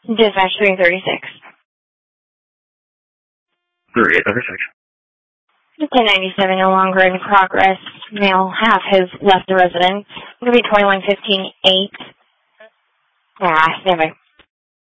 Dispatch 336. 3836. 1097 no longer in progress. Male half has left the residence. It's going to be 21:15:8. Never.